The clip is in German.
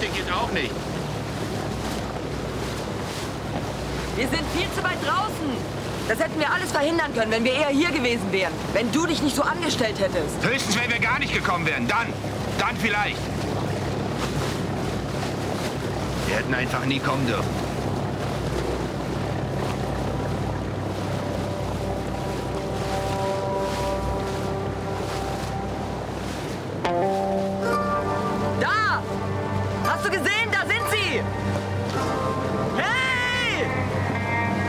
geht auch nicht. Wir sind viel zu weit draußen. Das hätten wir alles verhindern können, wenn wir eher hier gewesen wären. Wenn du dich nicht so angestellt hättest. Höchstens, wenn wir gar nicht gekommen wären. Dann vielleicht. Wir hätten einfach nie kommen dürfen.